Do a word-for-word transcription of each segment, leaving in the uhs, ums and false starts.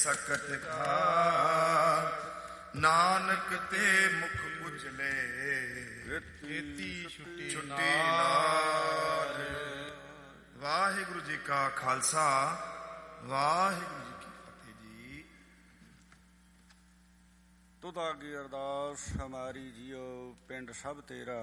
ਸਕਤ ਕਾ, ਨਾਨਕ ਤੇ ਮੁਖ ਉਜਲੇ ਖੇਤੀ ਛੁੱਟੀ ਛੁੱਟੀ ਨਾਰ। ਨਾਰ। ਵਾਹਿਗੁਰੂ ਜੀ ਕਾ ਖਾਲਸਾ, ਵਾਹਿਗੁਰੂ ਜੀ ਕੀ ਫਤਿਹ ਜੀ। ਤੁਧ ਆਗੇ ਅਰਦਾਸ ਹਮਾਰੀ ਜੀਓ, ਪਿੰਡ ਸਭ ਤੇਰਾ।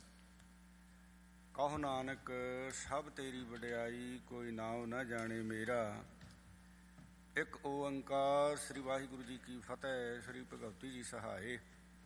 ਕਹੋ ਨਾਨਕ ਸਭ ਤੇਰੀ ਵਡਿਆਈ, ਕੋਈ ਨਾਉ ਨਾ ਜਾਣੇ ਮੇਰਾ। ਇੱਕ ਓੰਕਾਰ। ਸ੍ਰੀ ਵਾਹਿਗੁਰੂ ਜੀ ਕੀ ਫਤਿਹ। ਸ੍ਰੀ ਭਗਵਤੀ ਜੀ ਸਹਾਏ।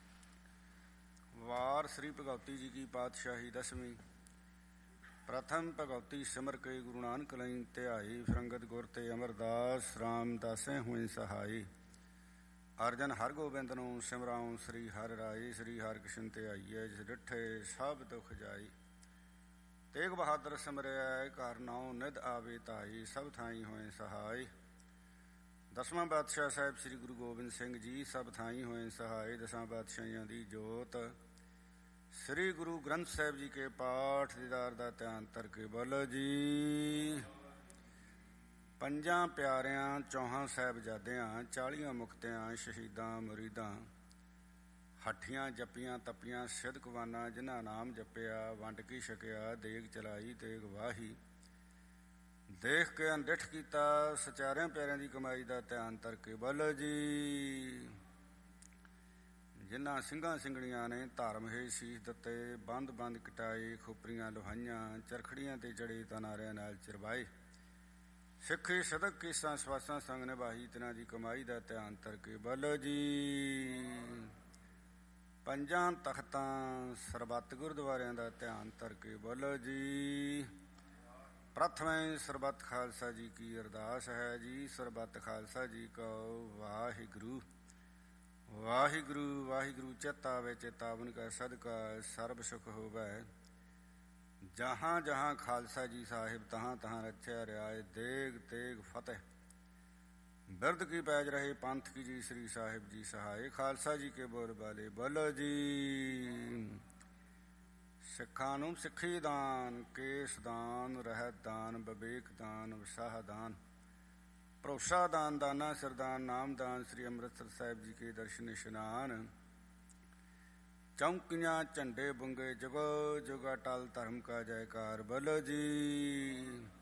ਵਾਰ ਸ੍ਰੀ ਭਗਵਤੀ ਜੀ ਕੀ ਪਾਤਸ਼ਾਹੀ ਦਸਵੀਂ। ਪ੍ਰਥਮ ਭਗਵਤੀ ਸਿਮਰ ਕੇ ਗੁਰੂ ਨਾਨਕ ਲਈ ਧਿਆਈ, ਫਿਰੰਗਤ ਗੁਰ ਤੇ ਅਮਰਦਾਸ ਰਾਮਦਾਸੇ ਹੋਏ ਸਹਾਈ। ਅਰਜਨ ਹਰ ਗੋਬਿੰਦ ਨੂੰ ਸਿਮਰਾਉ, ਸ੍ਰੀ ਹਰਿ ਰਾਏ। ਸ੍ਰੀ ਹਰਿ ਕ੍ਰਿਸ਼ਨ ਤੇ ਆਈਏ, ਜਿਸ ਡਿਠੇ ਸਭ ਦੁਖ ਜਾਈ। ਤੇਗ ਬਹਾਦਰ ਸਿਮਰਿਆ, ਘਰ ਨਾਉ ਨਿਧ ਆਵੇ ਧਾਈ। ਸਭ ਥਾਈ ਹੋਏ ਸਹਾਈ। ਦਸਵਾਂ ਪਾਤਸ਼ਾਹ ਸਾਹਿਬ ਸ੍ਰੀ ਗੁਰੂ ਗੋਬਿੰਦ ਸਿੰਘ ਜੀ, ਸਭ ਥਾਈ ਹੋਏ ਸਹਾਈ। ਦਸਾਂ ਪਾਤਸ਼ਾਹੀਆਂ ਦੀ ਜੋਤ ਸ੍ਰੀ ਗੁਰੂ ਗ੍ਰੰਥ ਸਾਹਿਬ ਜੀ ਕੇ ਪਾਠ ਦੀਦਾਰ ਦਾ ਧਿਆਨ ਧਰ ਕੇ ਬੋਲੋ ਜੀ। ਪੰਜਾਂ ਪਿਆਰਿਆਂ, ਚੌਹਾਂ ਸਾਹਿਬਜ਼ਾਦਿਆਂ, ਚਾਲੀਆਂ ਮੁਕਤਿਆਂ, ਸ਼ਹੀਦਾਂ ਮੁਰੀਦਾਂ, ਹੱਠੀਆਂ ਜੱਪੀਆਂ ਤੱਪੀਆਂ ਸਿਦਕਵਾਨਾਂ, ਜਿਨ੍ਹਾਂ ਨਾਮ ਜਪਿਆ ਵੰਡ ਕੀ ਛਕਿਆ, ਦੇਗ ਚਲਾਈ ਤੇਗ ਵਾਹੀ। ਦੇਖ ਕੇ ਅਣਡਿੱਠ ਕੀਤਾ, ਸਚਾਰਿਆਂ ਪਿਆਰਿਆਂ ਦੀ ਕਮਾਈ ਦਾ ਧਿਆਨ ਧਰ ਕੇ ਬੋਲੋ ਜੀ। ਜਿਨ੍ਹਾਂ ਸਿੰਘਾਂ ਸਿੰਘਣੀਆਂ ਨੇ ਧਰਮ ਹੇ ਸ਼ੀਸ਼ ਦਿੱਤੇ, ਬੰਦ ਬੰਦ ਕਟਾਏ, ਖੋਪਰੀਆਂ ਲੋਹਾਈਆਂ, ਚਰਖੜੀਆਂ ਤੇ ਚੜੇ ਤਨਾਰਿਆਂ ਨਾਲ ਚਰਵਾਏ। ਸਿੱਖੀ ਸਦਕ ਕੀਸਾਂ ਸਵਾਸਾਂ ਸੰਗ ਨਿਭਾਈ, ਤਿਨਾਂ ਦੀ ਕਮਾਈ ਦਾ ਧਿਆਨ ਧਰ ਕੇ ਬੋਲੋ ਜੀ। ਪੰਜਾਂ ਤਖਤਾਂ ਸਰਬੱਤ ਗੁਰਦੁਆਰਿਆਂ ਦਾ ਧਿਆਨ ਧਰ ਕੇ ਬੋਲੋ ਜੀ। ਪ੍ਰਥਮੇ ਸਰਬੱਤ ਖਾਲਸਾ ਜੀ ਕੀ ਅਰਦਾਸ ਹੈ ਜੀ। ਸਰਬੱਤ ਖਾਲਸਾ ਜੀ ਕਹੋ ਵਾਹਿਗੁਰੂ। ਵਾਹਿਗੁਰੂ ਵਾਹਿਗੁਰੂ ਚਿੱਤ ਆਵੇ ਚੇਤਾਵਨ ਕਾ ਸਦਕਾ, ਸਰਬ ਸੁਖ ਹੋਵੈ। ਜਹਾਂ ਜਹਾਂ ਖਾਲਸਾ ਜੀ ਸਾਹਿਬ, ਤਹਾਂ ਤਹਾਂ ਰਚਿਆ ਰਿਆਏ। ਦੇਗ ਤੇਗ ਫਤਿਹ। ਬਿਰਦ ਕੀ ਪੈਜ ਰਹੇ ਪੰਥ ਕੀ ਜੀ, ਸ੍ਰੀ ਸਾਹਿਬ ਜੀ ਸਹਾਏ। ਖਾਲਸਾ ਜੀ ਕੇ ਬੋਲ ਬਾਲੇ ਬੋਲੋ ਜੀ। ਸਿੱਖਾਂ ਨੂੰ ਸਿੱਖੀ ਦਾਨ, ਕੇਸ ਦਾਨ, ਰਹਿਤ ਦਾਨ, ਵਿਵੇਕ ਦਾਨ, ਵਿਸਾਹ ਦਾਨ, ਭਰੋਸਾ ਦਾਨ, ਦਾਨਾ ਸਰਦਾਨ, ਨਾਮ ਦਾਨ। ਸ੍ਰੀ ਅੰਮ੍ਰਿਤਸਰ ਸਾਹਿਬ ਜੀ ਕੇ ਦਰਸ਼ਨ ਇਸ਼ਨਾਨ। ਚੌਂਕੀਆਂ ਝੰਡੇ ਬੁੰਗੇ, ਜਗੋ ਜੁਗ ਅਟਲ ਧਰਮ ਕਾ ਜੈਕਾਰ ਬੋਲੋ ਜੀ।